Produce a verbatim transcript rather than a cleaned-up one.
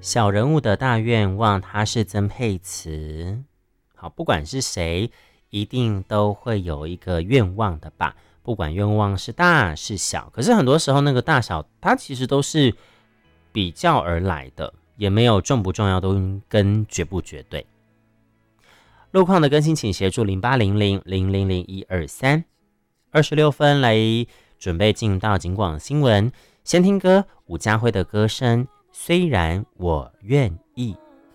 小人物的大愿望，它是曾沛慈。好，不管是谁，一定都会有一个愿望的吧？不管愿望是大是小，可是很多时候那个大小，它其实都是比较而来的，也没有重不重要，都跟绝不绝对。路况的更新，请协助零八零零零零零一二三。二十六分来准备进到警广新闻，先听歌，伍家辉的歌声。虽然我愿意。